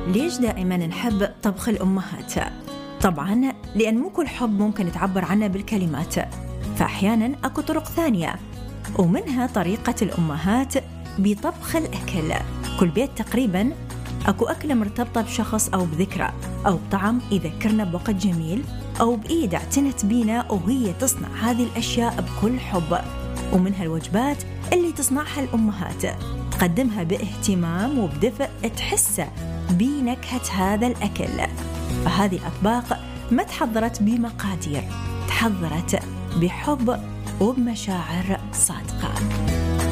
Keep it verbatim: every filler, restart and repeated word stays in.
ليش دائما نحب طبخ الأمهات؟ طبعا لأن مو كل حب ممكن تعبر عنه بالكلمات، فأحيانا أكو طرق ثانية، ومنها طريقة الأمهات بطبخ الأكل. كل بيت تقريبا أكو أكلة مرتبطة بشخص أو بذكرى أو بطعم يذكرنا بوقت جميل، أو بإيد اعتنت بينا وهي تصنع هذه الأشياء بكل حب. ومنها الوجبات اللي تصنعها الأمهات، تقدمها باهتمام وبدفء، تحس بنكهة هذا الأكل. فهذه الأطباق ما تحضرت بمقادير، تحضرت بحب وبمشاعر صادقة.